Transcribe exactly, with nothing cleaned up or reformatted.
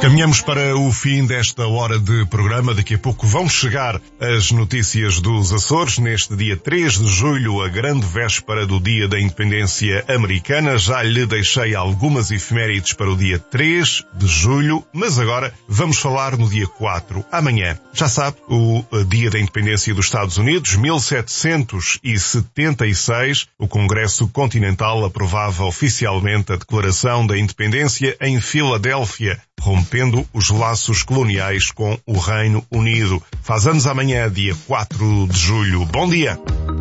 Caminhamos para o fim desta hora de programa. Daqui a pouco vão chegar as notícias dos Açores. Neste dia três de julho, a grande véspera do Dia da Independência Americana. Já lhe deixei algumas efemérides para o dia três de julho, mas agora vamos falar no dia quatro, amanhã. Já sabe, o Dia da Independência dos Estados Unidos, mil setecentos e setenta e seis, o Congresso Continental aprovava oficialmente a Declaração da Independência em Filadélfia, rompendo os laços coloniais com o Reino Unido. Faz anos amanhã, dia quatro de julho. Bom dia!